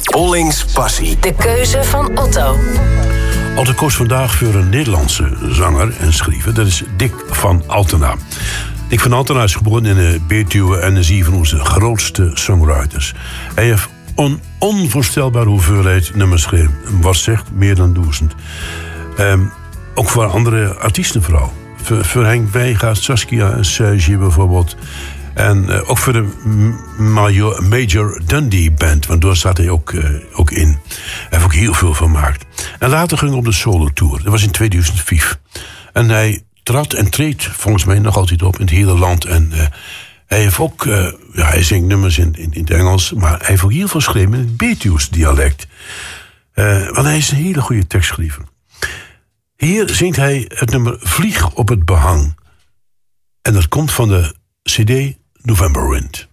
Ollings Passie. De keuze van Otto. Otto koos vandaag voor een Nederlandse zanger en schrijver. Dat is Dick van Altena. Dick van Altena is geboren in de Betuwe en is een van onze grootste songwriters. Hij heeft een onvoorstelbare hoeveelheid nummers geschreven. Wat zegt, meer dan 1000. Ook voor andere artiesten vooral. Voor Henk Wijngaard, Saskia en Serge bijvoorbeeld. En ook voor de Major Dundee Band, want daar zat hij ook in. Hij heeft ook heel veel van gemaakt. En later ging hij op de solo tour. Dat was in 2005. En hij trad en treedt volgens mij nog altijd op in het hele land. En hij heeft ook, hij zingt nummers in het Engels, maar hij heeft ook heel veel geschreven in het Betuws dialect. Want hij is een hele goede tekstschrijver. Hier zingt hij het nummer Vlieg op het behang. En dat komt van de CD November Wind.